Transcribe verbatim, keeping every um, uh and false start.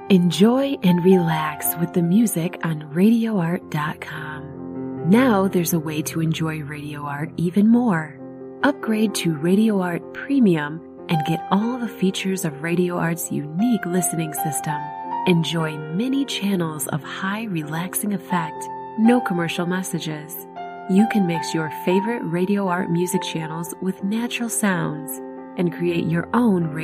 Enjoy and relax with the music on radio art dot com. Now there's a way to enjoy Radio Art even more. Upgrade to Radio Art Premium and get all the features of Radio Art's unique listening system. Enjoy many channels of high relaxing effect, no commercial messages. You can mix your favorite Radio Art music channels with natural sounds and create your own radio